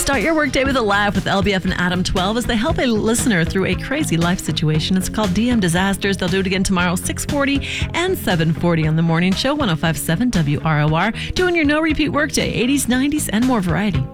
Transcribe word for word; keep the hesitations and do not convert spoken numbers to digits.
Start your workday with a laugh with L B F and Adam twelve as they help a listener through a crazy life situation. It's called D M Disasters. They'll do it again tomorrow, six forty and seven forty on the morning show, one oh five point seven W R O R. Doing your no repeat workday, eighties, nineties, and more variety.